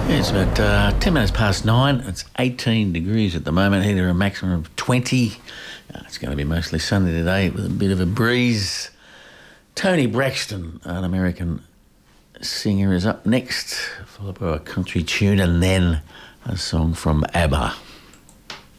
It's about 10 minutes past 9. It's 18 degrees at the moment, heating to a maximum of 20. It's going to be mostly sunny today with a bit of a breeze. Tony Braxton, an American singer, is up next, followed by a country tune and then a song from ABBA.